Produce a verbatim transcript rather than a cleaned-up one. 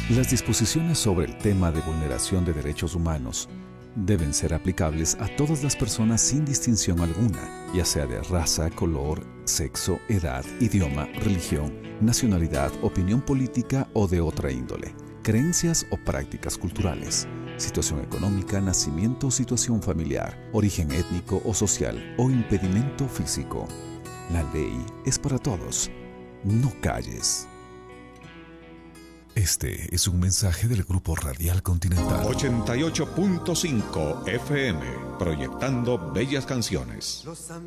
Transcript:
Las disposiciones sobre el tema de vulneración de derechos humanos deben ser aplicables a todas las personas sin distinción alguna, ya sea de raza, color, sexo, edad, idioma, religión, nacionalidad, opinión política o de otra índole, creencias o prácticas culturales, situación económica, nacimiento o situación familiar, origen étnico o social o impedimento físico. La ley es para todos. No calles. Este es un mensaje del Grupo Radial Continental. ochenta y ocho punto cinco F M, proyectando bellas canciones.